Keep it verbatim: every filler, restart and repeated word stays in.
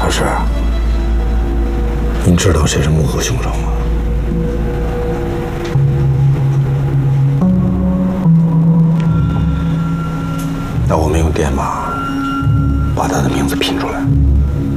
老师，您知道谁是幕后凶手吗？那我们用电码把他的名字拼出来。